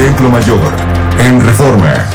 Templo Mayor, en Reforma.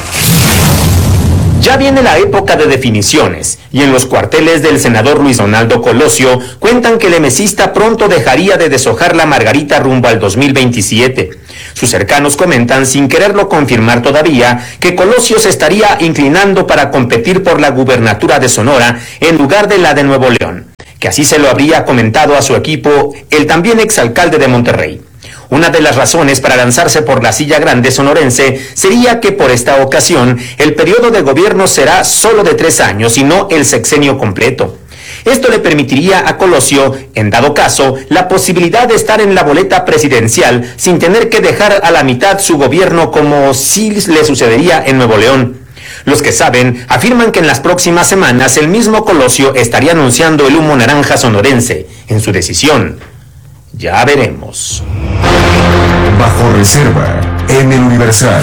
Ya viene la época de definiciones, y en los cuarteles del senador Luis Donaldo Colosio cuentan que el emesista pronto dejaría de deshojar la margarita rumbo al 2027. Sus cercanos comentan, sin quererlo confirmar todavía, que Colosio se estaría inclinando para competir por la gubernatura de Sonora en lugar de la de Nuevo León, que así se lo habría comentado a su equipo el también exalcalde de Monterrey. Una de las razones para lanzarse por la silla grande sonorense sería que por esta ocasión el periodo de gobierno será solo de 3 años y no el sexenio completo. Esto le permitiría a Colosio, en dado caso, la posibilidad de estar en la boleta presidencial sin tener que dejar a la mitad su gobierno como sí le sucedería en Nuevo León. Los que saben afirman que en las próximas semanas el mismo Colosio estaría anunciando el humo naranja sonorense en su decisión. Ya veremos. Bajo reserva, en el Universal.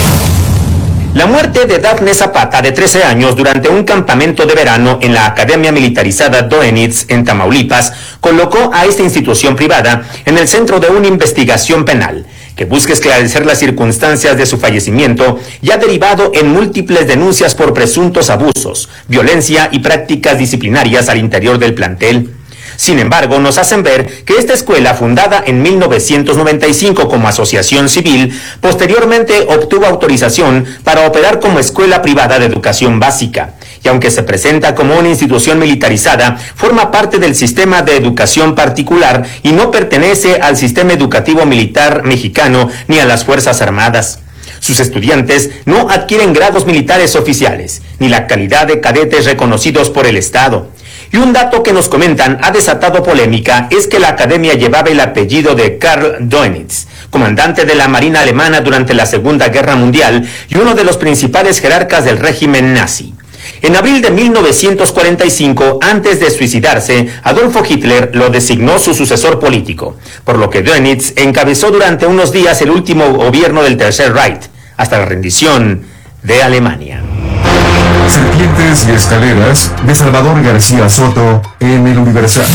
La muerte de Dafne Zapata, de 13 años, durante un campamento de verano en la Academia Militarizada Doenitz, en Tamaulipas, colocó a esta institución privada en el centro de una investigación penal que busca esclarecer las circunstancias de su fallecimiento y ha derivado en múltiples denuncias por presuntos abusos, violencia y prácticas disciplinarias al interior del plantel. Sin embargo, nos hacen ver que esta escuela, fundada en 1995 como asociación civil, posteriormente obtuvo autorización para operar como escuela privada de educación básica, y aunque se presenta como una institución militarizada, forma parte del sistema de educación particular y no pertenece al sistema educativo militar mexicano ni a las Fuerzas Armadas. Sus estudiantes no adquieren grados militares oficiales, ni la calidad de cadetes reconocidos por el Estado. Y un dato que nos comentan ha desatado polémica es que la academia llevaba el apellido de Karl Dönitz, comandante de la Marina alemana durante la Segunda Guerra Mundial y uno de los principales jerarcas del régimen nazi. En abril de 1945, antes de suicidarse, Adolfo Hitler lo designó su sucesor político, por lo que Dönitz encabezó durante unos días el último gobierno del Tercer Reich, hasta la rendición de Alemania. Serpientes y escaleras, de Salvador García Soto, en el Universal.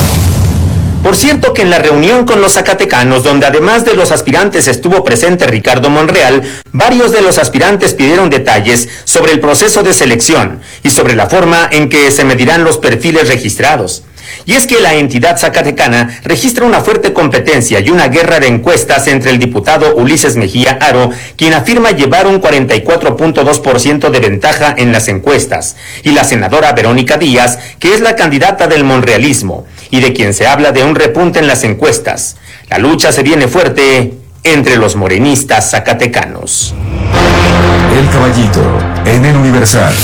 Por cierto que en la reunión con los zacatecanos, donde además de los aspirantes estuvo presente Ricardo Monreal, varios de los aspirantes pidieron detalles sobre el proceso de selección y sobre la forma en que se medirán los perfiles registrados. Y es que la entidad zacatecana registra una fuerte competencia y una guerra de encuestas entre el diputado Ulises Mejía Aro, quien afirma llevar un 44.2% de ventaja en las encuestas, y la senadora Verónica Díaz, que es la candidata del monrealismo, y de quien se habla de un repunte en las encuestas. La lucha se viene fuerte entre los morenistas zacatecanos. El Caballito, en el Universal.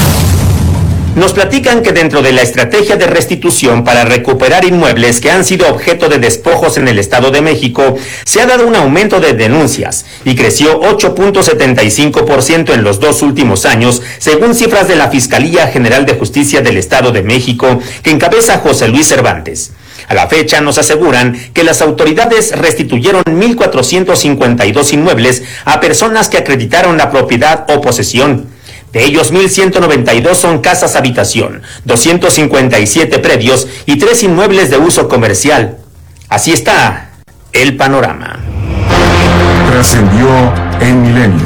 Nos platican que dentro de la estrategia de restitución para recuperar inmuebles que han sido objeto de despojos en el Estado de México, se ha dado un aumento de denuncias y creció 8.75% en los 2 últimos años, según cifras de la Fiscalía General de Justicia del Estado de México, que encabeza José Luis Cervantes. A la fecha nos aseguran que las autoridades restituyeron 1.452 inmuebles a personas que acreditaron la propiedad o posesión. De ellos, 1.192 son casas habitación, 257 predios y 3 inmuebles de uso comercial. Así está el panorama. Trascendió en Milenio.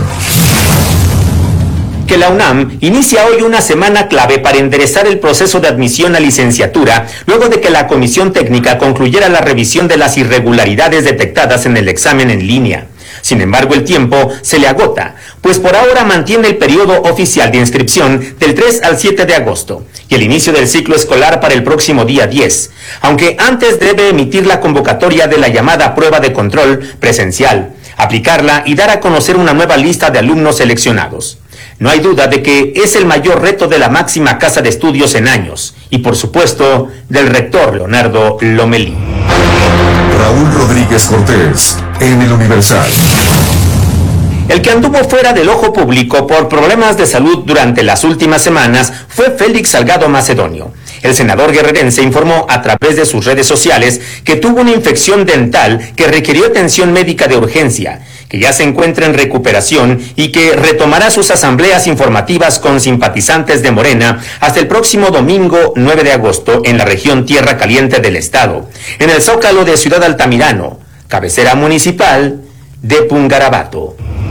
Que la UNAM inicia hoy una semana clave para enderezar el proceso de admisión a licenciatura, luego de que la comisión técnica concluyera la revisión de las irregularidades detectadas en el examen en línea. Sin embargo, el tiempo se le agota, pues por ahora mantiene el periodo oficial de inscripción del 3 al 7 de agosto y el inicio del ciclo escolar para el próximo día 10, aunque antes debe emitir la convocatoria de la llamada prueba de control presencial, aplicarla y dar a conocer una nueva lista de alumnos seleccionados. No hay duda de que es el mayor reto de la máxima casa de estudios en años y, por supuesto, del rector Leonardo Lomelí. Raúl Rodríguez Cortés, en el Universal. El que anduvo fuera del ojo público por problemas de salud durante las últimas semanas fue Félix Salgado Macedonio. El senador guerrerense informó a través de sus redes sociales que tuvo una infección dental que requirió atención médica de urgencia, que ya se encuentra en recuperación y que retomará sus asambleas informativas con simpatizantes de Morena hasta el próximo domingo 9 de agosto en la región Tierra Caliente del estado, en el Zócalo de Ciudad Altamirano, cabecera municipal de Pungarabato.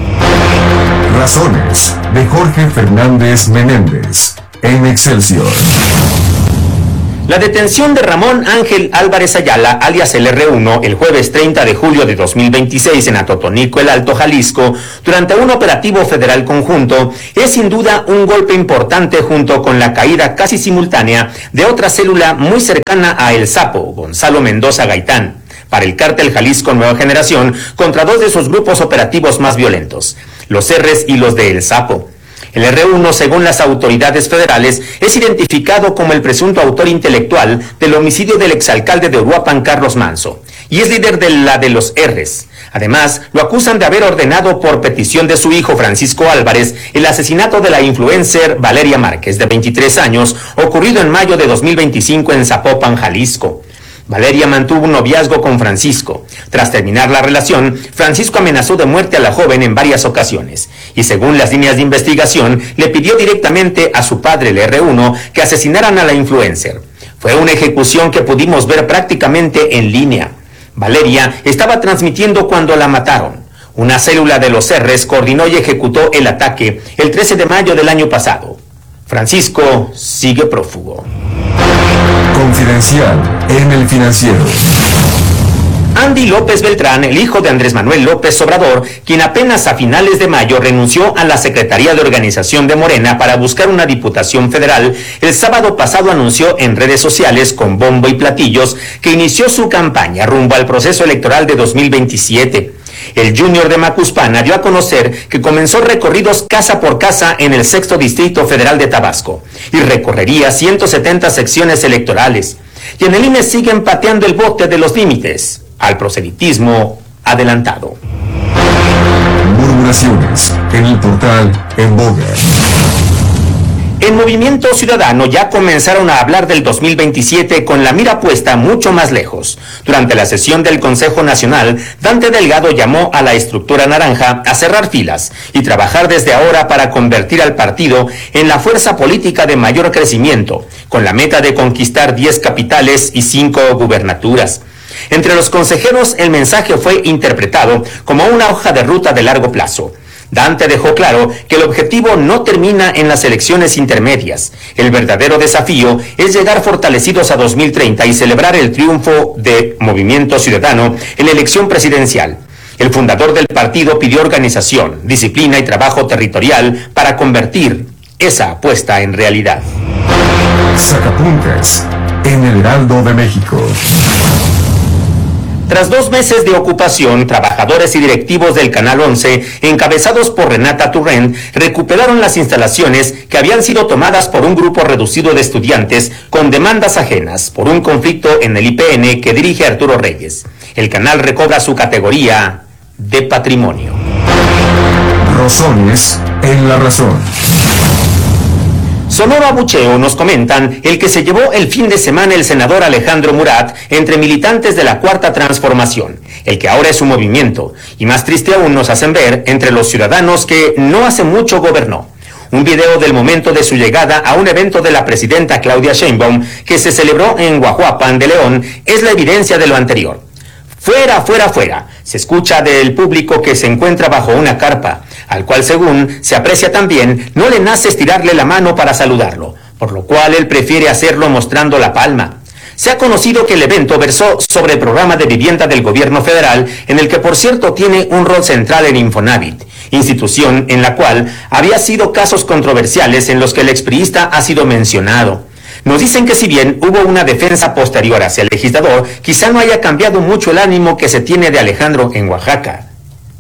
Razones, de Jorge Fernández Menéndez, en Excelsior. La detención de Ramón Ángel Álvarez Ayala, alias el R1, el jueves 30 de julio de 2026 en Atotonico, el Alto Jalisco, durante un operativo federal conjunto, es sin duda un golpe importante junto con la caída casi simultánea de otra célula muy cercana a El Sapo, Gonzalo Mendoza Gaitán, para el cártel Jalisco Nueva Generación, contra dos de sus grupos operativos más violentos, los R's y los de El Sapo. El R1, según las autoridades federales, es identificado como el presunto autor intelectual del homicidio del exalcalde de Uruapan, Carlos Manso, y es líder de la de los R's. Además, lo acusan de haber ordenado por petición de su hijo Francisco Álvarez el asesinato de la influencer Valeria Márquez, de 23 años, ocurrido en mayo de 2025 en Zapopan, Jalisco. Valeria mantuvo un noviazgo con Francisco. Tras terminar la relación, Francisco amenazó de muerte a la joven en varias ocasiones y, según las líneas de investigación, le pidió directamente a su padre, el R1, que asesinaran a la influencer. Fue una ejecución que pudimos ver prácticamente en línea. Valeria estaba transmitiendo cuando la mataron. Una célula de los R's coordinó y ejecutó el ataque el 13 de mayo del año pasado. Francisco sigue prófugo. Confidencial en El Financiero. Andy López Beltrán, el hijo de Andrés Manuel López Obrador, quien apenas a finales de mayo renunció a la Secretaría de Organización de Morena para buscar una diputación federal, el sábado pasado anunció en redes sociales con bombo y platillos que inició su campaña rumbo al proceso electoral de 2027. El Junior de Macuspana dio a conocer que comenzó recorridos casa por casa en el 6º Distrito Federal de Tabasco y recorrería 170 secciones electorales. Y en el INE siguen pateando el bote de los límites al proselitismo adelantado. Murmuraciones en el portal En Boga. En Movimiento Ciudadano ya comenzaron a hablar del 2027 con la mira puesta mucho más lejos. Durante la sesión del Consejo Nacional, Dante Delgado llamó a la estructura naranja a cerrar filas y trabajar desde ahora para convertir al partido en la fuerza política de mayor crecimiento, con la meta de conquistar 10 capitales y 5 gubernaturas. Entre los consejeros, el mensaje fue interpretado como una hoja de ruta de largo plazo. Dante dejó claro que el objetivo no termina en las elecciones intermedias. El verdadero desafío es llegar fortalecidos a 2030 y celebrar el triunfo de Movimiento Ciudadano en la elección presidencial. El fundador del partido pidió organización, disciplina y trabajo territorial para convertir esa apuesta en realidad. Sacapuntas en El Heraldo de México. Tras 2 meses de ocupación, trabajadores y directivos del Canal 11, encabezados por Renata Turrent, recuperaron las instalaciones que habían sido tomadas por un grupo reducido de estudiantes con demandas ajenas por un conflicto en el IPN que dirige Arturo Reyes. El canal recobra su categoría de patrimonio. Rosones en La Razón. Sonoro abucheo, nos comentan, el que se llevó el fin de semana el senador Alejandro Murat entre militantes de la Cuarta Transformación, el que ahora es un movimiento, y más triste aún nos hacen ver entre los ciudadanos que no hace mucho gobernó. Un video del momento de su llegada a un evento de la presidenta Claudia Sheinbaum que se celebró en Guajuapan de León es la evidencia de lo anterior. Fuera, fuera, fuera. Se escucha del público que se encuentra bajo una carpa, al cual, según se aprecia también, no le nace estirarle la mano para saludarlo, por lo cual él prefiere hacerlo mostrando la palma. Se ha conocido que el evento versó sobre el programa de vivienda del gobierno federal, en el que por cierto tiene un rol central en Infonavit, institución en la cual había sido casos controversiales en los que el expriista ha sido mencionado. Nos dicen que si bien hubo una defensa posterior hacia el legislador, quizá no haya cambiado mucho el ánimo que se tiene de Alejandro en Oaxaca.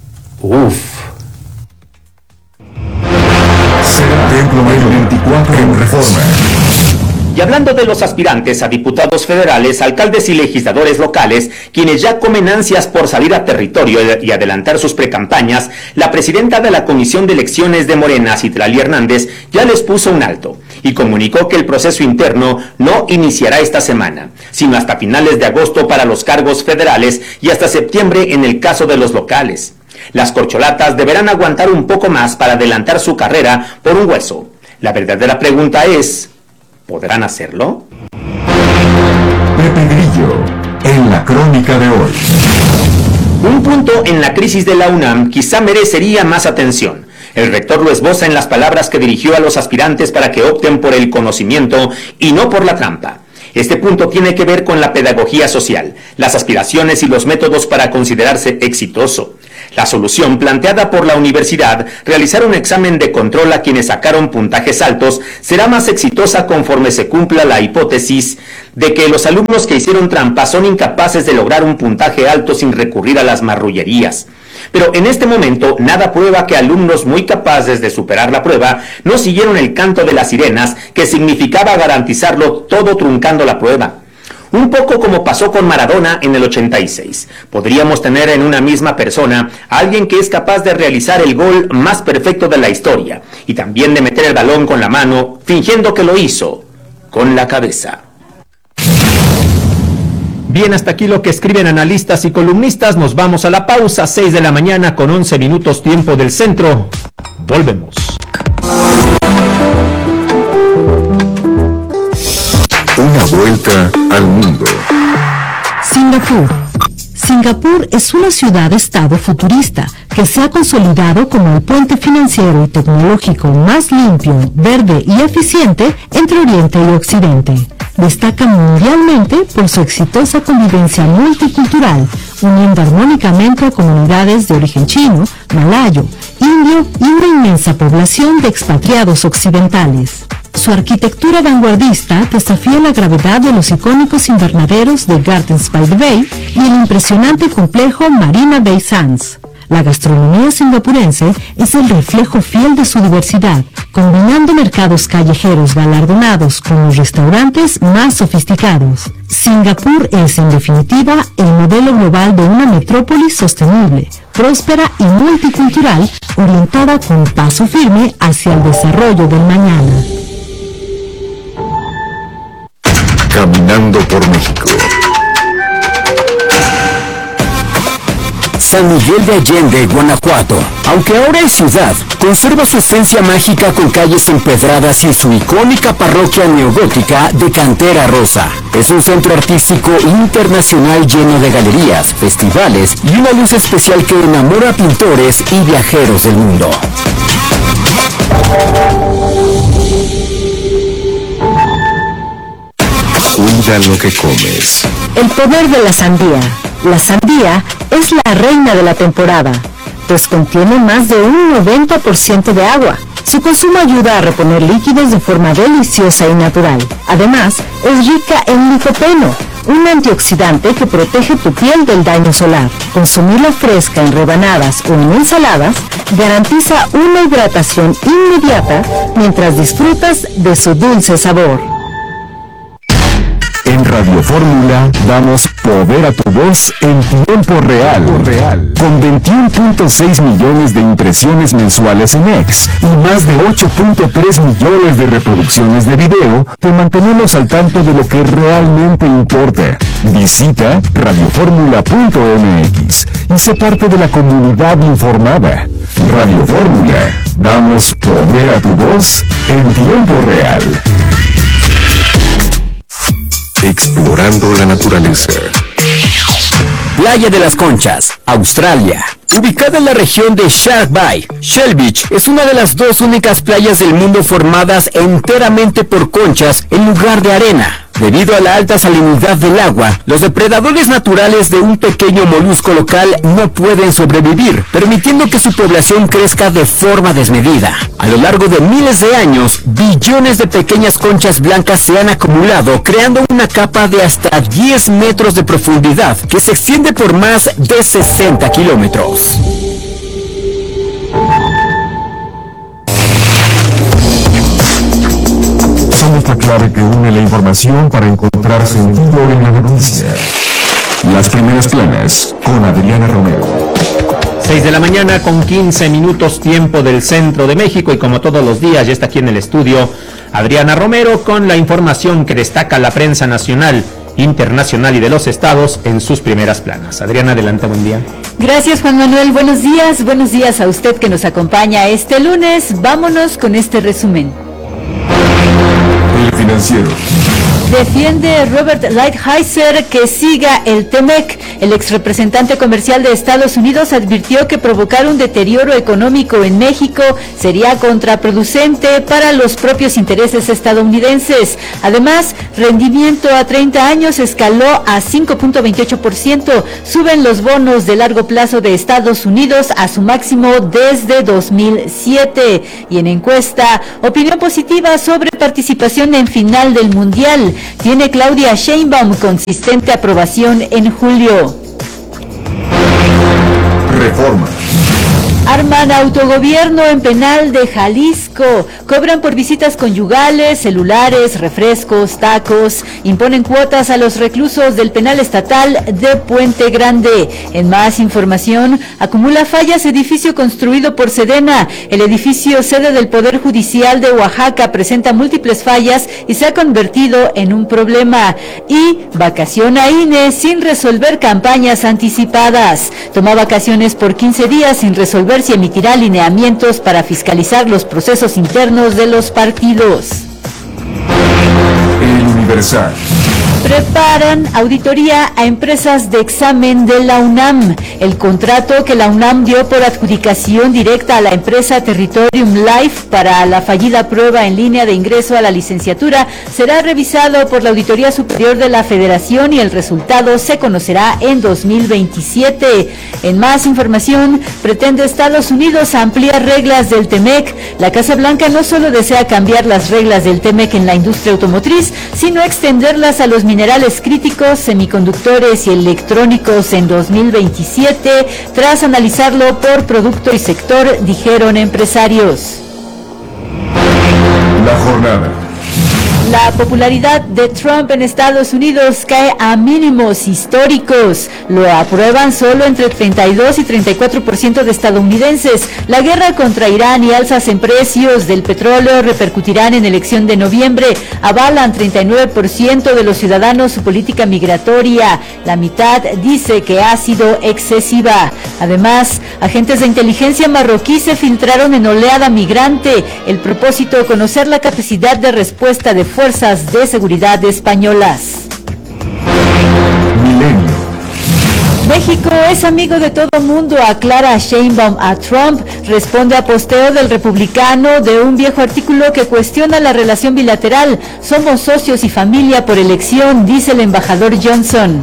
Templo Mayor 24 en Reforma. Y hablando de los aspirantes a diputados federales, alcaldes y legisladores locales, quienes ya comen ansias por salir a territorio y adelantar sus precampañas, la presidenta de la Comisión de Elecciones de Morena, Citlali Hernández, ya les puso un alto y comunicó que el proceso interno no iniciará esta semana, sino hasta finales de agosto para los cargos federales y hasta septiembre en el caso de los locales. Las corcholatas deberán aguantar un poco más para adelantar su carrera por un hueso. La verdadera pregunta es, ¿podrán hacerlo? Pepe Grillo, en la crónica de hoy. Un punto en la crisis de la UNAM quizá merecería más atención. El rector lo esboza en las palabras que dirigió a los aspirantes para que opten por el conocimiento y no por la trampa. Este punto tiene que ver con la pedagogía social, las aspiraciones y los métodos para considerarse exitoso. La solución planteada por la universidad, realizar un examen de control a quienes sacaron puntajes altos, será más exitosa conforme se cumpla la hipótesis de que los alumnos que hicieron trampa son incapaces de lograr un puntaje alto sin recurrir a las marrullerías. Pero en este momento nada prueba que alumnos muy capaces de superar la prueba no siguieron el canto de las sirenas, que significaba garantizarlo todo truncando la prueba. Un poco como pasó con Maradona en el 86. Podríamos tener en una misma persona a alguien que es capaz de realizar el gol más perfecto de la historia y también de meter el balón con la mano, fingiendo que lo hizo con la cabeza. Bien, hasta aquí lo que escriben analistas y columnistas. Nos vamos a la pausa, 6 de la mañana con 11 minutos tiempo del centro. Volvemos. Una vuelta al mundo. Singapur. Singapur es una ciudad-estado futurista que se ha consolidado como el puente financiero y tecnológico más limpio, verde y eficiente entre Oriente y Occidente. Destaca mundialmente por su exitosa convivencia multicultural, uniendo armónicamente a comunidades de origen chino, malayo, indio y una inmensa población de expatriados occidentales. Su arquitectura vanguardista desafía la gravedad de los icónicos invernaderos de Gardens by the Bay y el impresionante complejo Marina Bay Sands. La gastronomía singapurense es el reflejo fiel de su diversidad, combinando mercados callejeros galardonados con los restaurantes más sofisticados. Singapur es, en definitiva, el modelo global de una metrópolis sostenible, próspera y multicultural, orientada con paso firme hacia el desarrollo del mañana. Caminando por México. San Miguel de Allende, Guanajuato, aunque ahora es ciudad, conserva su esencia mágica con calles empedradas y su icónica parroquia neogótica de cantera rosa. Es un centro artístico internacional lleno de galerías, festivales y una luz especial que enamora a pintores y viajeros del mundo. Cuida lo que comes. El poder de la sandía. La sandía es la reina de la temporada, pues contiene más de un 90% de agua. Su consumo ayuda a reponer líquidos de forma deliciosa y natural. Además, es rica en licopeno, un antioxidante que protege tu piel del daño solar. Consumirla fresca en rebanadas o en ensaladas garantiza una hidratación inmediata mientras disfrutas de su dulce sabor. En Radio Fórmula damos poder a tu voz en tiempo real. Con 21.6 millones de impresiones mensuales en X y más de 8.3 millones de reproducciones de video, te mantenemos al tanto de lo que realmente importa. Visita radioformula.mx y sé parte de la comunidad informada. Radio Fórmula, damos poder a tu voz en tiempo real. Explorando la naturaleza. Playa de las Conchas, Australia. Ubicada en la región de Shark Bay, Shell Beach es una de las dos únicas playas del mundo formadas enteramente por conchas en lugar de arena. Debido a la alta salinidad del agua, los depredadores naturales de un pequeño molusco local no pueden sobrevivir, permitiendo que su población crezca de forma desmedida. A lo largo de miles de años, billones de pequeñas conchas blancas se han acumulado, creando una capa de hasta 10 metros de profundidad, que se extiende por más de 60 kilómetros. Somos la clave que une la información para encontrar sentido en la noticia. Las primeras planas con Adriana Romero. 6 de la mañana con 15 minutos tiempo del centro de México, y como todos los días ya está aquí en el estudio Adriana Romero con la información que destaca la prensa nacional, internacional y de los estados en sus primeras planas. Adriana, adelante, buen día. Gracias, Juan Manuel, buenos días a usted que nos acompaña este lunes. Vámonos con este resumen. El Financiero. Defiende Robert Lighthizer que siga el TEMEC. El exrepresentante comercial de Estados Unidos advirtió que provocar un deterioro económico en México sería contraproducente para los propios intereses estadounidenses. Además, rendimiento a 30 años escaló a 5.28%. Suben los bonos de largo plazo de Estados Unidos a su máximo desde 2007. Y en encuesta, opinión positiva sobre participación en final del Mundial. Tiene Claudia Sheinbaum consistente aprobación en julio. Reforma. Arman autogobierno en penal de Jalisco. Cobran por visitas conyugales, celulares, refrescos, tacos. Imponen cuotas a los reclusos del penal estatal de Puente Grande. En más información, acumula fallas edificio construido por Sedena. El edificio sede del Poder Judicial de Oaxaca presenta múltiples fallas y se ha convertido en un problema. Y vacaciona INE sin resolver campañas anticipadas. Toma vacaciones por 15 días sin resolver si emitirá lineamientos para fiscalizar los procesos internos de los partidos. El Universal. Preparan auditoría a empresas de examen de la UNAM. El contrato que la UNAM dio por adjudicación directa a la empresa Territorium Life para la fallida prueba en línea de ingreso a la licenciatura será revisado por la Auditoría Superior de la Federación y el resultado se conocerá en 2027. En más información, pretende Estados Unidos ampliar reglas del TEMEC. La Casa Blanca no solo desea cambiar las reglas del TEMEC en la industria automotriz, sino extenderlas a los minerales críticos, semiconductores y electrónicos en 2027, tras analizarlo por producto y sector, dijeron empresarios. La jornada. La popularidad de Trump en Estados Unidos cae a mínimos históricos. Lo aprueban solo entre 32 y 34% de estadounidenses. La guerra contra Irán y alzas en precios del petróleo repercutirán en elección de noviembre. Avalan 39% de los ciudadanos su política migratoria. La mitad dice que ha sido excesiva. Además, agentes de inteligencia marroquí se filtraron en oleada migrante. El propósito, conocer la capacidad de respuesta de fuerzas de seguridad españolas. Milenio. México es amigo de todo mundo, aclara Sheinbaum a Trump. Responde a posteo del republicano de un viejo artículo que cuestiona la relación bilateral. Somos socios y familia por elección, dice el embajador Johnson.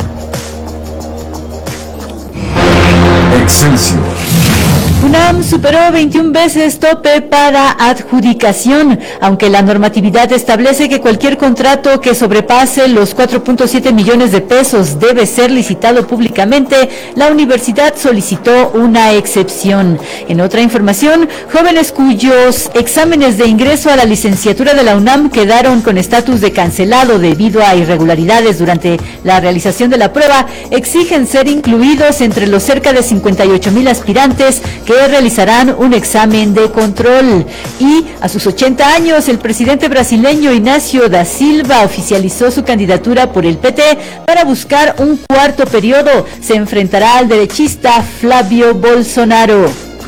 Excelsior. UNAM superó 21 veces tope para adjudicación, aunque la normatividad establece que cualquier contrato que sobrepase los 4.7 millones de pesos debe ser licitado públicamente. La universidad solicitó una excepción. En otra información, jóvenes cuyos exámenes de ingreso a la licenciatura de la UNAM quedaron con estatus de cancelado debido a irregularidades durante la realización de la prueba, exigen ser incluidos entre los cerca de 58,000 aspirantes que realizarán un examen de control. Y a sus 80 años, el presidente brasileño Inácio da Silva oficializó su candidatura por el PT para buscar un cuarto periodo. Se enfrentará al derechista Flávio Bolsonaro.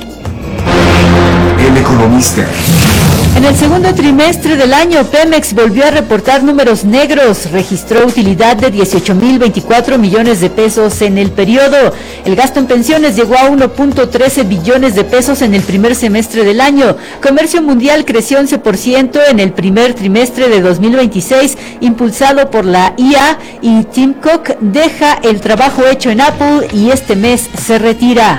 El Economista. En el segundo trimestre del año, Pemex volvió a reportar números negros. Registró utilidad de 18,024 millones de pesos en el periodo. El gasto en pensiones llegó a 1.13 billones de pesos en el primer semestre del año. Comercio mundial creció 11% en el primer trimestre de 2026, impulsado por la IA, y Tim Cook deja el trabajo hecho en Apple y este mes se retira.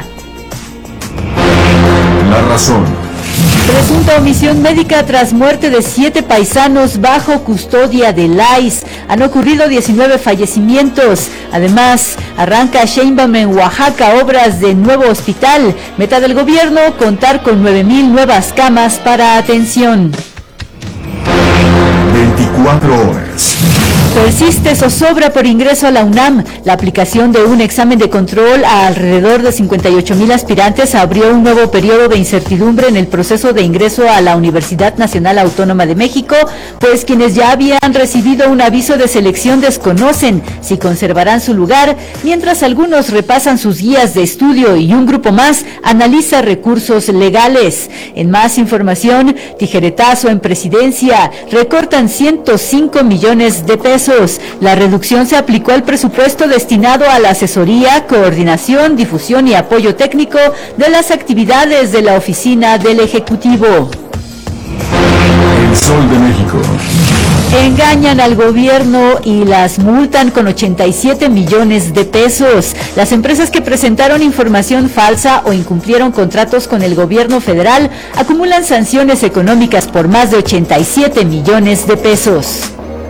La razón. Presunta omisión médica tras muerte de 7 paisanos bajo custodia del ICE. Han ocurrido 19 fallecimientos. Además, arranca Sheinbaum en Oaxaca obras de nuevo hospital. Meta del gobierno, contar con 9,000 nuevas camas para atención. 24 horas. Persiste zozobra por ingreso a la UNAM. La aplicación de un examen de control a alrededor de 58,000 aspirantes abrió un nuevo periodo de incertidumbre en el proceso de ingreso a la Universidad Nacional Autónoma de México, pues quienes ya habían recibido un aviso de selección desconocen si conservarán su lugar, mientras algunos repasan sus guías de estudio y un grupo más analiza recursos legales. En más información, tijeretazo en presidencia, recortan 105 millones de pesos. pesos. La reducción se aplicó al presupuesto destinado a la asesoría, coordinación, difusión y apoyo técnico de las actividades de la oficina del Ejecutivo. El Sol de México. Engañan al gobierno y las multan con 87 millones de pesos. Las empresas que presentaron información falsa o incumplieron contratos con el gobierno federal acumulan sanciones económicas por más de 87 millones de pesos.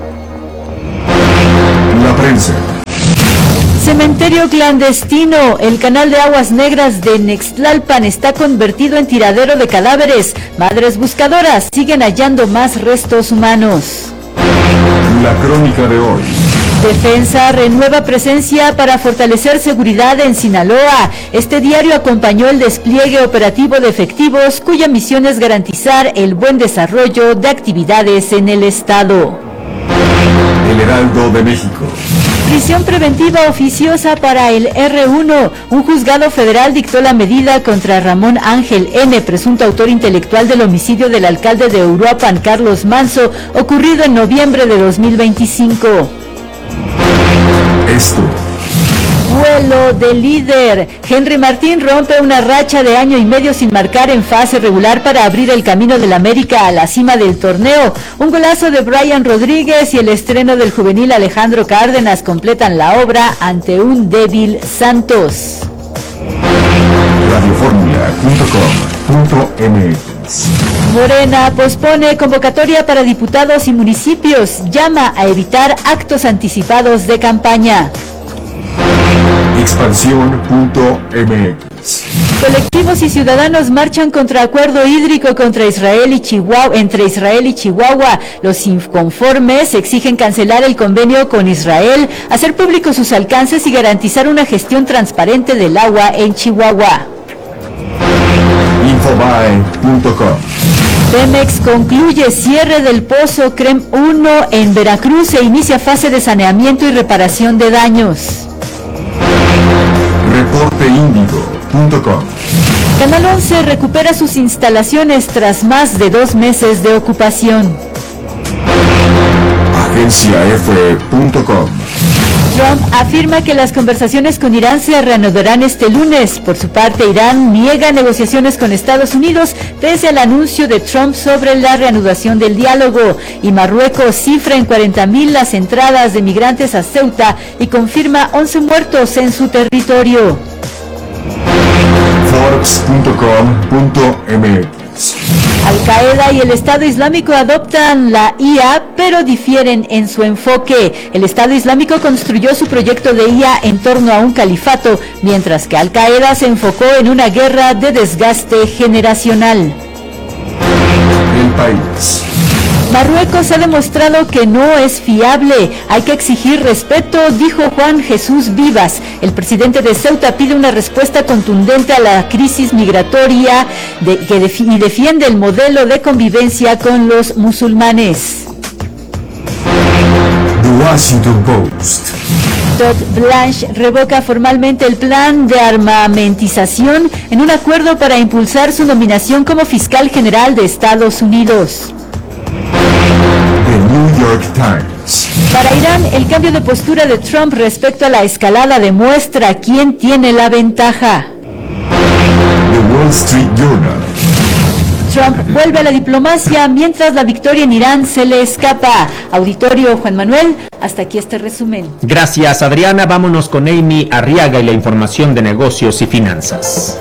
La prensa. Cementerio clandestino. El canal de aguas negras de Nextlalpan está convertido en tiradero de cadáveres. Madres buscadoras siguen hallando más restos humanos. La crónica de hoy. Defensa renueva presencia para fortalecer seguridad en Sinaloa. Este diario acompañó el despliegue operativo de efectivos cuya misión es garantizar el buen desarrollo de actividades en el estado. El Heraldo de México. Prisión preventiva oficiosa para el R1. Un juzgado federal dictó la medida contra Ramón Ángel N., presunto autor intelectual del homicidio del alcalde de Uruapan, Carlos Manso, ocurrido en noviembre de 2025. Esto. Vuelo de líder. Henry Martín rompe una racha de año y medio sin marcar en fase regular para abrir el camino del América a la cima del torneo. Un golazo de Brian Rodríguez y el estreno del juvenil Alejandro Cárdenas completan la obra ante un débil Santos. Radioformula.com.mx. Morena pospone convocatoria para diputados y municipios. Llama a evitar actos anticipados de campaña. Expansión.mx. Colectivos y ciudadanos marchan contra acuerdo hídrico entre Israel y Chihuahua. Los inconformes exigen cancelar el convenio con Israel, hacer públicos sus alcances y garantizar una gestión transparente del agua en Chihuahua. Infobae.com. Pemex concluye cierre del pozo CREM 1 en Veracruz e inicia fase de saneamiento y reparación de daños. Reporteindigo.com. Canal 11 recupera sus instalaciones tras más de 2 meses de ocupación. AgenciaF.com. Trump afirma que las conversaciones con Irán se reanudarán este lunes. Por su parte, Irán niega negociaciones con Estados Unidos pese al anuncio de Trump sobre la reanudación del diálogo. Y Marruecos cifra en 40,000 las entradas de migrantes a Ceuta y confirma 11 muertos en su territorio. Forbes.com.mx. Al-Qaeda y el Estado Islámico adoptan la IA, pero difieren en su enfoque. El Estado Islámico construyó su proyecto de IA en torno a un califato, mientras que Al-Qaeda se enfocó en una guerra de desgaste generacional. El País. Marruecos ha demostrado que no es fiable. Hay que exigir respeto, dijo Juan Jesús Vivas. El presidente de Ceuta pide una respuesta contundente a la crisis migratoria y defiende el modelo de convivencia con los musulmanes. The Washington Post. Todd Blanche revoca formalmente el plan de armamentización en un acuerdo para impulsar su nominación como fiscal general de Estados Unidos. The New York Times. Para Irán, el cambio de postura de Trump respecto a la escalada demuestra quién tiene la ventaja. The Wall Street Journal. Trump vuelve a la diplomacia mientras la victoria en Irán se le escapa. Auditorio Juan Manuel, hasta aquí este resumen. Gracias, Adriana. Vámonos con Amy Arriaga y la información de negocios y finanzas.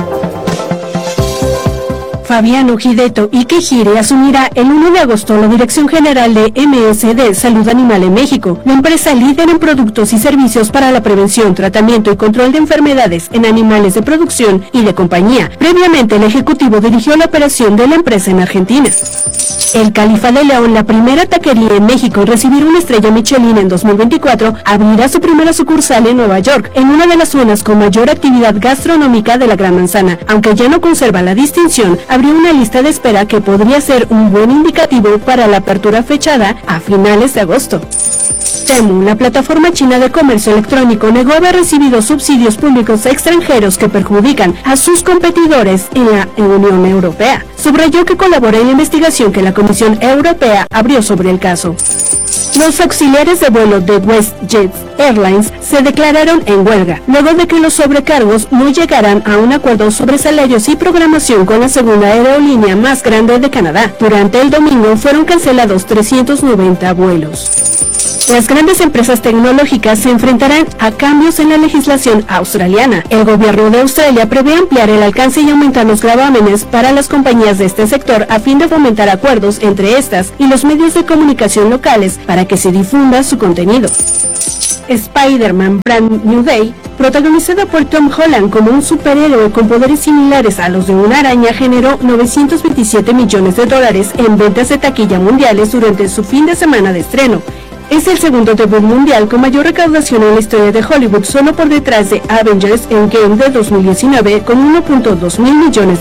Fabiano Gideto Ikehire asumirá el 1 de agosto la dirección general de MSD Salud Animal en México, la empresa líder en productos y servicios para la prevención, tratamiento y control de enfermedades en animales de producción y de compañía. Previamente, el ejecutivo dirigió la operación de la empresa en Argentina. El Califa de León, la primera taquería en México en recibir una estrella Michelin en 2024, abrirá su primera sucursal en Nueva York, en una de las zonas con mayor actividad gastronómica de la Gran Manzana. Aunque ya no conserva la distinción, abrió una lista de espera que podría ser un buen indicativo para la apertura fechada a finales de agosto. Temu, la plataforma china de comercio electrónico, negó haber recibido subsidios públicos extranjeros que perjudican a sus competidores en la Unión Europea. Subrayó que colabora en la investigación que la Comisión Europea abrió sobre el caso. Los auxiliares de vuelo de WestJet Airlines se declararon en huelga, luego de que los sobrecargos no llegaran a un acuerdo sobre salarios y programación con la segunda aerolínea más grande de Canadá. Durante el domingo fueron cancelados 390 vuelos. Las grandes empresas tecnológicas se enfrentarán a cambios en la legislación australiana. El gobierno de Australia prevé ampliar el alcance y aumentar los gravámenes para las compañías de este sector a fin de fomentar acuerdos entre estas y los medios de comunicación locales para que se difunda su contenido. Spider-Man Brand New Day, protagonizada por Tom Holland como un superhéroe con poderes similares a los de una araña, generó $927 millones en ventas de taquilla mundiales durante su fin de semana de estreno. Es el segundo debut mundial con mayor recaudación en la historia de Hollywood, solo por detrás de Avengers Endgame de 2019 con $1.2 mil millones.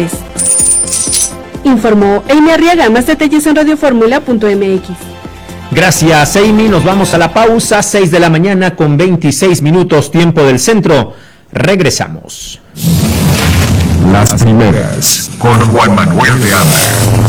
Informó Amy Arriaga. Más detalles en radioformula.mx. Gracias, Amy. Nos vamos a la pausa, 6 de la mañana con 26 minutos, tiempo del centro. Regresamos. Las primeras, con Juan Manuel de Anda.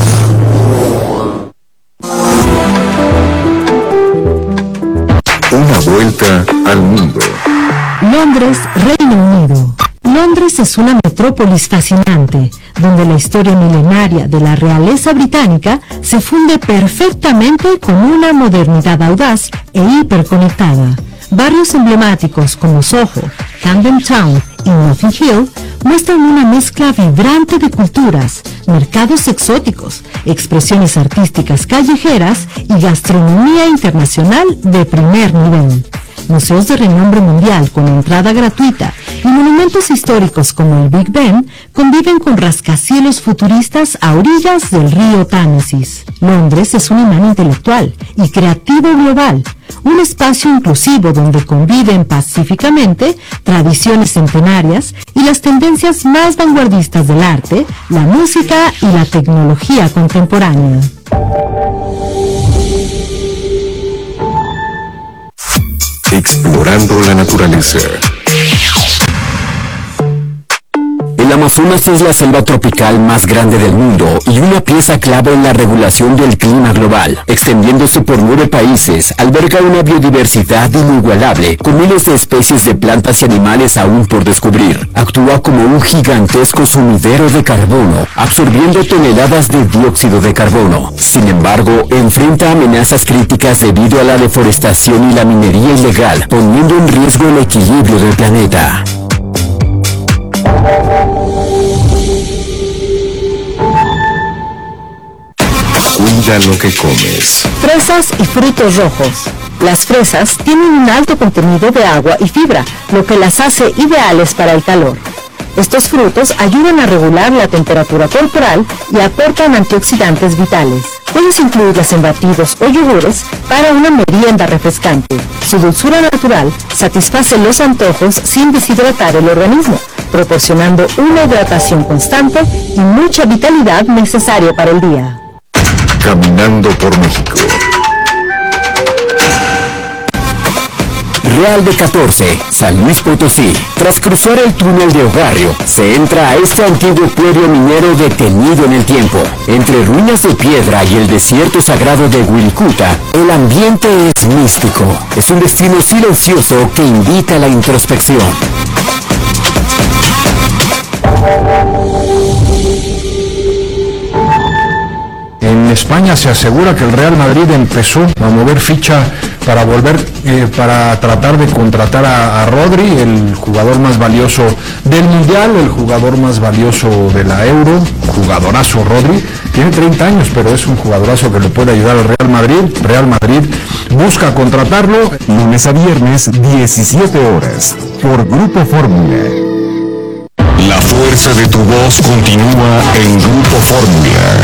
Una vuelta al mundo. Londres, Reino Unido. Londres es una metrópolis fascinante, donde la historia milenaria de la realeza británica se funde perfectamente con una modernidad audaz e hiperconectada. Barrios emblemáticos como Soho, Camden Town y Notting Hill muestran una mezcla vibrante de culturas, mercados exóticos, expresiones artísticas callejeras y gastronomía internacional de primer nivel. Museos de renombre mundial con entrada gratuita y monumentos históricos como el Big Ben conviven con rascacielos futuristas a orillas del río Támesis. Londres es un imán intelectual y creativo global, un espacio inclusivo donde conviven pacíficamente tradiciones centenarias y las tendencias más vanguardistas del arte, la música y la tecnología contemporánea. Explorando la naturaleza. El Amazonas es la selva tropical más grande del mundo y una pieza clave en la regulación del clima global. Extendiéndose por 9 países, alberga una biodiversidad inigualable, con miles de especies de plantas y animales aún por descubrir. Actúa como un gigantesco sumidero de carbono, absorbiendo toneladas de dióxido de carbono. Sin embargo, enfrenta amenazas críticas debido a la deforestación y la minería ilegal, poniendo en riesgo el equilibrio del planeta. Cuida lo que comes. Fresas y frutos rojos. Las fresas tienen un alto contenido de agua y fibra, lo que las hace ideales para el calor. Estos frutos ayudan a regular la temperatura corporal y aportan antioxidantes vitales. Puedes incluirlas en batidos o yogures para una merienda refrescante. Su dulzura natural satisface los antojos sin deshidratar el organismo, proporcionando una hidratación constante y mucha vitalidad necesaria para el día. Caminando por México. Real de 14, San Luis Potosí. Tras cruzar el túnel de Ogarrio, se entra a este antiguo pueblo minero detenido en el tiempo. Entre ruinas de piedra y el desierto sagrado de Wirikuta, el ambiente es místico. Es un destino silencioso que invita a la introspección. En España se asegura que el Real Madrid empezó a mover ficha para para tratar de contratar a Rodri, el jugador más valioso del Mundial, el jugador más valioso de la Euro, jugadorazo Rodri. Tiene 30 años, pero es un jugadorazo que le puede ayudar al Real Madrid. Real Madrid busca contratarlo. Lunes a viernes, 17 horas, por Grupo Fórmula. La fuerza de tu voz continúa en Grupo Fórmula.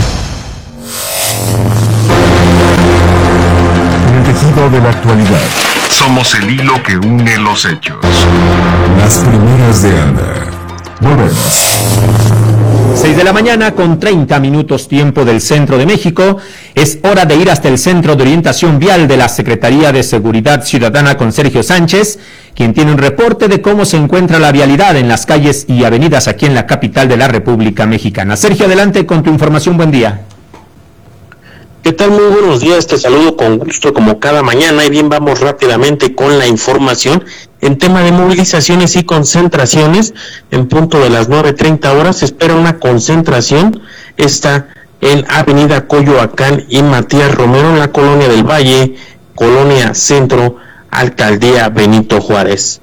El tejido de la actualidad. Somos el hilo que une los hechos. Las primeras de Anda. Volvemos. 6 de la mañana con 30 minutos tiempo del centro de México. Es hora de ir hasta el Centro de Orientación Vial de la Secretaría de Seguridad Ciudadana con Sergio Sánchez, quien tiene un reporte de cómo se encuentra la vialidad en las calles y avenidas aquí en la capital de la República Mexicana. Sergio, adelante con tu información. Buen día. ¿Qué tal? Muy buenos días, te saludo con gusto como cada mañana y bien, vamos rápidamente con la información. En tema de movilizaciones y concentraciones, en punto de las 9:30 horas se espera una concentración, esta en Avenida Coyoacán y Matías Romero en la Colonia del Valle, Colonia Centro, Alcaldía Benito Juárez.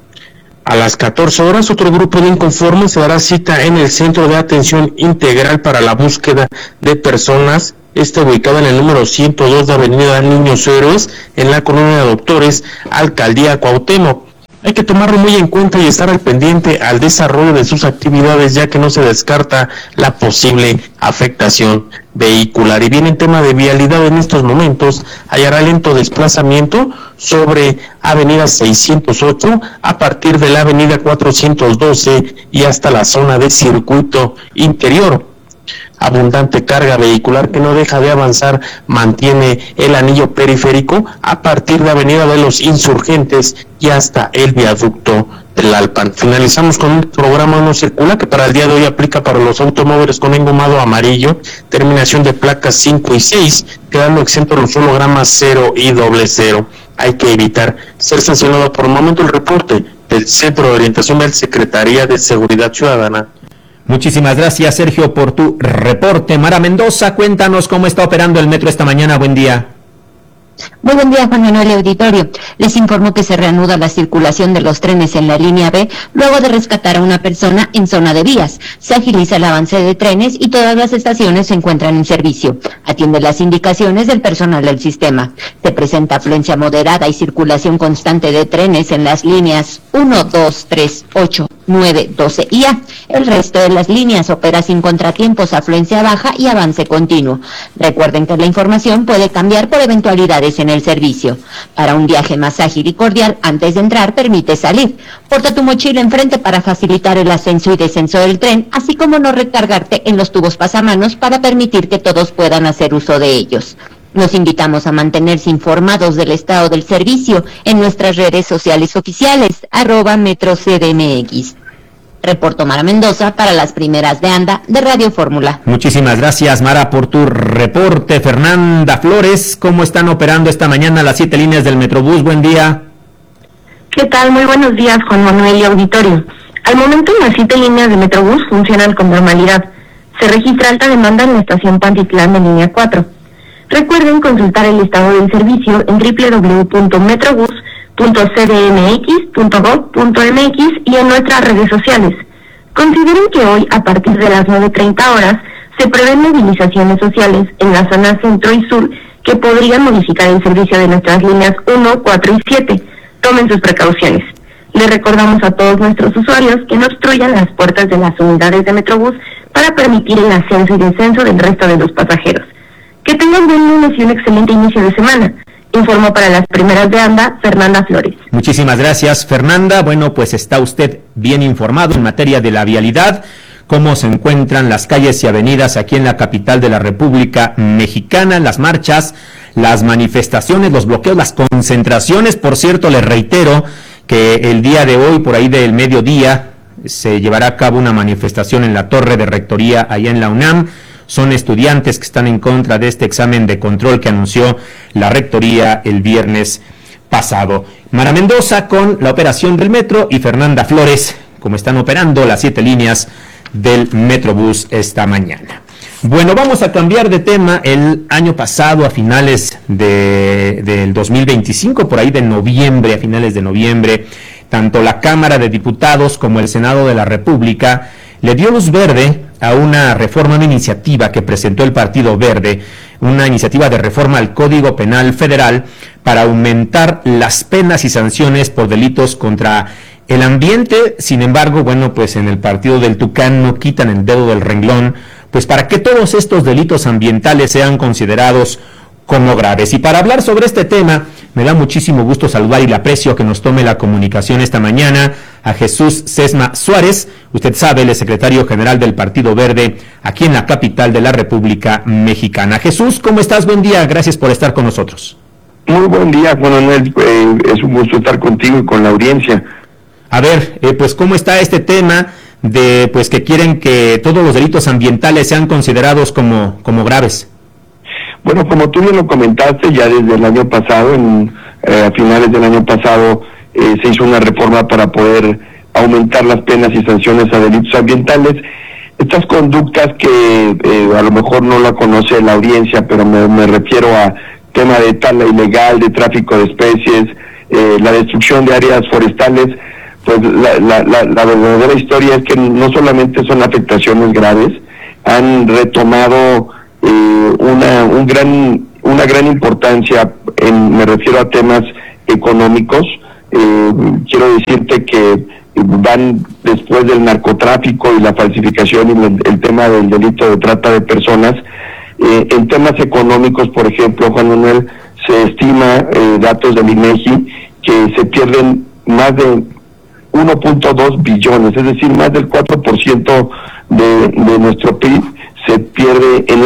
A las 14 horas, otro grupo de inconformes se dará cita en el Centro de Atención Integral para la Búsqueda de Personas, ubicado en el número 102 de Avenida Niños Héroes, en la Colonia de Doctores, Alcaldía Cuauhtémoc. Hay que tomarlo muy en cuenta y estar al pendiente al desarrollo de sus actividades, ya que no se descarta la posible afectación vehicular. Y bien, en tema de vialidad en estos momentos, hallará lento desplazamiento sobre Avenida 608 a partir de la Avenida 412 y hasta la zona de circuito interior. Abundante carga vehicular que no deja de avanzar mantiene el anillo periférico a partir de Avenida de los Insurgentes y hasta el viaducto del Alpan. Finalizamos con un programa no circula que para el día de hoy aplica para los automóviles con engomado amarillo, terminación de placas 5 y 6, quedando exentos los hologramas 0 y 00. Hay que evitar ser sancionado. Por el momento el reporte del Centro de Orientación de la Secretaría de Seguridad Ciudadana. Muchísimas gracias, Sergio, por tu reporte. Mara Mendoza, cuéntanos cómo está operando el metro esta mañana. Buen día. Muy buen día, Juan Manuel Auditorio. Les informo que se reanuda la circulación de los trenes en la línea B luego de rescatar a una persona en zona de vías. Se agiliza el avance de trenes y todas las estaciones se encuentran en servicio. Atiende las indicaciones del personal del sistema. Se presenta afluencia moderada y circulación constante de trenes en las líneas 1, 2, 3, 8, 9, 12 y A. El resto de las líneas opera sin contratiempos, afluencia baja y avance continuo. Recuerden que la información puede cambiar por eventualidades en el servicio. Para un viaje más ágil y cordial, antes de entrar, permite salir. Porta tu mochila enfrente para facilitar el ascenso y descenso del tren, así como no recargarte en los tubos pasamanos para permitir que todos puedan hacer uso de ellos. Los invitamos a mantenerse informados del estado del servicio en nuestras redes sociales oficiales, @MetroCDMX. Reporto Mara Mendoza para las primeras de anda de Radio Fórmula. Muchísimas gracias, Mara, por tu reporte. Fernanda Flores, ¿cómo están operando esta mañana las 7 líneas del Metrobús? Buen día. ¿Qué tal? Muy buenos días, Juan Manuel y auditorio. Al momento las 7 líneas de Metrobús funcionan con normalidad. Se registra alta demanda en la estación Pantitlán de línea 4. Recuerden consultar el estado del servicio en www.metrobus.cdmx.gov.mx y en nuestras redes sociales. Consideren que hoy, a partir de las 9:30 horas, se prevén movilizaciones sociales en la zona centro y sur que podrían modificar el servicio de nuestras líneas 1, 4 y 7. Tomen sus precauciones. Les recordamos a todos nuestros usuarios que no obstruyan las puertas de las unidades de Metrobús para permitir el ascenso y descenso del resto de los pasajeros. Que tengan buen lunes y un excelente inicio de semana. Informó para las primeras de anda, Fernanda Flores. Muchísimas gracias, Fernanda. Bueno, pues está usted bien informado en materia de la vialidad, cómo se encuentran las calles y avenidas aquí en la capital de la República Mexicana, las marchas, las manifestaciones, los bloqueos, las concentraciones. Por cierto, les reitero que el día de hoy, por ahí del mediodía, se llevará a cabo una manifestación en la Torre de Rectoría allá en la UNAM. Son estudiantes que están en contra de este examen de control que anunció la Rectoría el viernes pasado. Mara Mendoza con la operación del metro y Fernanda Flores, como están operando las 7 líneas del Metrobús esta mañana. Bueno, vamos a cambiar de tema. El año pasado, a finales del 2025, por ahí de noviembre, a finales de noviembre, tanto la Cámara de Diputados como el Senado de la República le dio luz verde a una reforma, una iniciativa que presentó el Partido Verde, una iniciativa de reforma al Código Penal Federal para aumentar las penas y sanciones por delitos contra el ambiente. Sin embargo, bueno, pues en el partido del Tucán no quitan el dedo del renglón, pues para que todos estos delitos ambientales sean considerados como graves. Y para hablar sobre este tema, me da muchísimo gusto saludar y le aprecio que nos tome la comunicación esta mañana a Jesús Sesma Suárez. Usted sabe, él es secretario general del Partido Verde aquí en la capital de la República Mexicana. Jesús, ¿cómo estás? Buen día, gracias por estar con nosotros. Muy buen día, Juan Manuel. Es un gusto estar contigo y con la audiencia. A ver, pues ¿cómo está este tema de pues que quieren que todos los delitos ambientales sean considerados como graves? Bueno, como tú bien lo comentaste, ya desde el año pasado, a finales del año pasado, se hizo una reforma para poder aumentar las penas y sanciones a delitos ambientales. Estas conductas que a lo mejor no la conoce la audiencia, pero me refiero a tema de tala ilegal, de tráfico de especies, la destrucción de áreas forestales, pues la verdadera historia es que no solamente son afectaciones graves, han retomado una gran importancia, me refiero a temas económicos. Quiero decirte que van después del narcotráfico y la falsificación y el tema del delito de trata de personas. En temas económicos, por ejemplo, Juan Manuel, se estima, datos del INEGI, que se pierden más de 1.2 billones, es decir, más del 4% de nuestro PIB se pierde en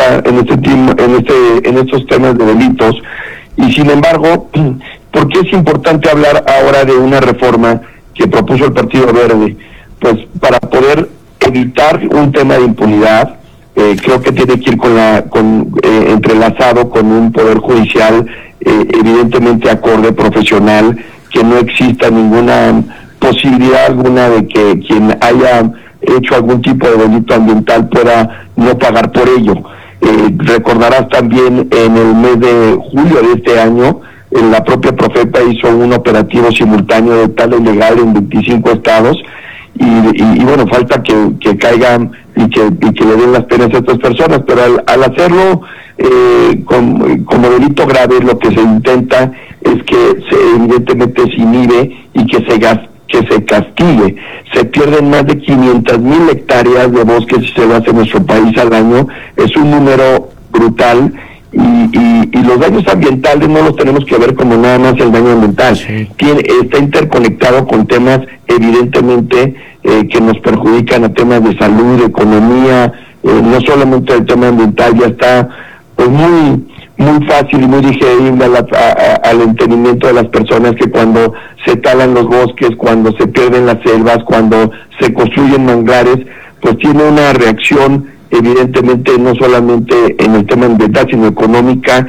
estos temas de delitos. Y sin embargo, ¿por qué es importante hablar ahora de una reforma que propuso el Partido Verde? Pues para poder evitar un tema de impunidad. Creo que tiene que ir entrelazado con un poder judicial evidentemente acorde, profesional, que no exista ninguna posibilidad alguna de que quien haya hecho algún tipo de delito ambiental pueda no pagar por ello. Recordarás también en el mes de julio de este año, la propia Profepa hizo un operativo simultáneo de tala ilegal en 25 estados y bueno, falta que caigan y que le den las penas a estas personas, pero al hacerlo como delito grave, lo que se intenta es que evidentemente se inhibe y que se castigue. Se pierden más de 500,000 hectáreas de bosques y selvas en nuestro país al año, es un número brutal. Y los daños ambientales no los tenemos que ver como nada más el daño ambiental. Sí. Está interconectado con temas evidentemente que nos perjudican a temas de salud, de economía, no solamente el tema ambiental, ya está pues muy fácil y muy digerible al entendimiento de las personas que cuando se talan los bosques, cuando se pierden las selvas, cuando se construyen manglares, pues tiene una reacción evidentemente no solamente en el tema ambiental, sino económica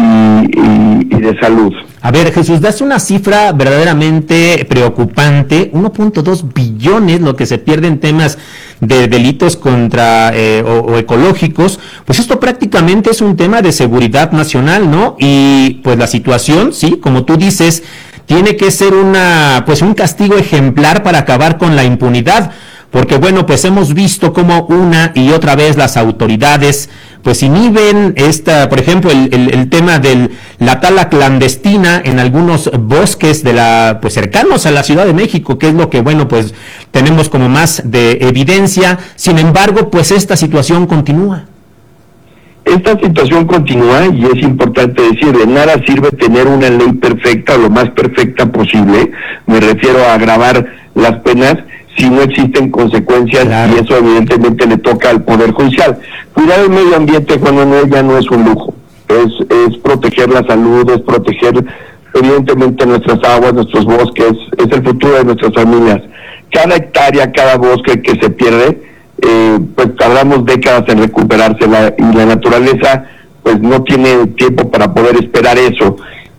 y de salud. A ver, Jesús, das una cifra verdaderamente preocupante, 1.2 billones lo que se pierde en temas de delitos contra o ecológicos. Pues esto prácticamente es un tema de seguridad nacional, ¿no? Y pues la situación, sí, como tú dices, tiene que ser un castigo ejemplar para acabar con la impunidad. Porque bueno, pues hemos visto cómo una y otra vez las autoridades pues inhiben por ejemplo, el tema de la tala clandestina en algunos bosques pues cercanos a la Ciudad de México, que es lo que bueno, pues tenemos como más de evidencia. Sin embargo, pues esta situación continúa. Esta situación continúa y es importante decir, de nada sirve tener una ley perfecta o lo más perfecta posible, me refiero a agravar las penas, si no existen consecuencias. Claro. Y eso evidentemente le toca al Poder Judicial. Cuidar el medio ambiente, Juan Manuel, ya no es un lujo, es proteger la salud, es proteger evidentemente nuestras aguas, nuestros bosques, es el futuro de nuestras familias. Cada hectárea, cada bosque que se pierde, pues tardamos décadas en recuperársela y la naturaleza pues no tiene tiempo para poder esperar eso.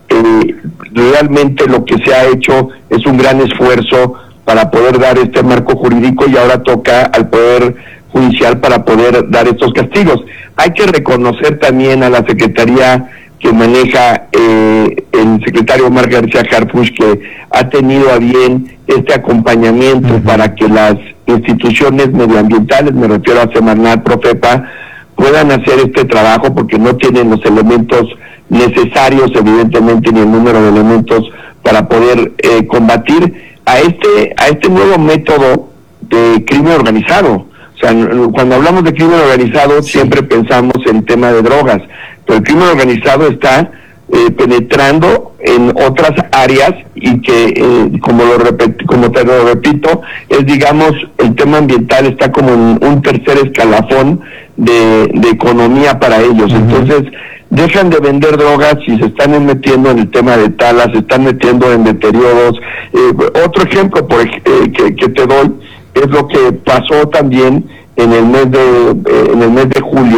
Realmente lo que se ha hecho es un gran esfuerzo para poder dar este marco jurídico y ahora toca al Poder Judicial para poder dar estos castigos. Hay que reconocer también a la Secretaría que maneja el secretario Omar García Harfuch, que ha tenido a bien este acompañamiento para que las instituciones medioambientales, me refiero a Semarnat, Profepa, puedan hacer este trabajo porque no tienen los elementos necesarios, evidentemente, ni el número de elementos para poder combatir a este nuevo método de crimen organizado. O sea, cuando hablamos de crimen organizado siempre pensamos en tema de drogas, pero el crimen organizado está penetrando en otras áreas y que, como te lo repito, es, digamos, el tema ambiental está como en un tercer escalafón de economía para ellos. Entonces, dejan de vender drogas y se están metiendo en el tema de talas, se están metiendo en deterioros. Otro ejemplo que te doy es lo que pasó también en el mes de julio,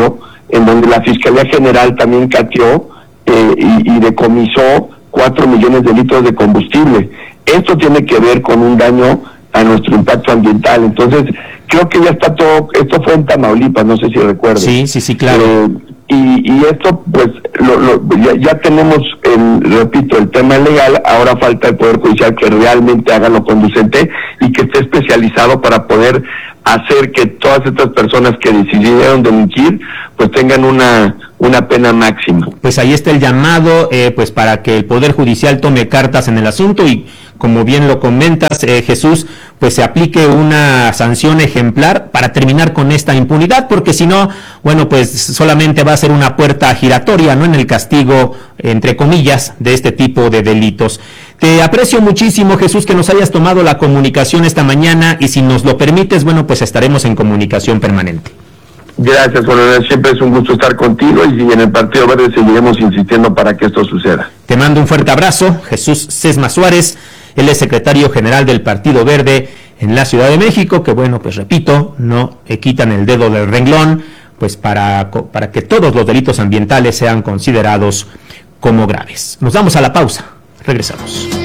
en donde la Fiscalía General también cateó y decomisó 4 millones de litros de combustible. Esto tiene que ver con un daño a nuestro impacto ambiental. Entonces, creo que ya está todo, esto fue en Tamaulipas, no sé si recuerdas. Sí, claro. Y esto, pues, ya tenemos, repito, el tema legal, ahora falta el Poder Judicial que realmente haga lo conducente y que esté especializado para poder hacer que todas estas personas que decidieron delinquir, pues tengan una pena máxima. Pues ahí está el llamado, pues para que el Poder Judicial tome cartas en el asunto y, como bien lo comentas, Jesús, pues se aplique una sanción ejemplar para terminar con esta impunidad, porque si no, bueno, pues solamente va a ser una puerta giratoria, ¿no?, en el castigo, entre comillas, de este tipo de delitos. Te aprecio muchísimo, Jesús, que nos hayas tomado la comunicación esta mañana, y si nos lo permites, bueno, pues estaremos en comunicación permanente. Gracias, Juan Manuel, siempre es un gusto estar contigo, y en el Partido Verde seguiremos insistiendo para que esto suceda. Te mando un fuerte abrazo, Jesús Sesma Suárez. Él es secretario general del Partido Verde en la Ciudad de México, que, bueno, pues repito, no quitan el dedo del renglón, pues para que todos los delitos ambientales sean considerados como graves. Nos damos a la pausa, regresamos.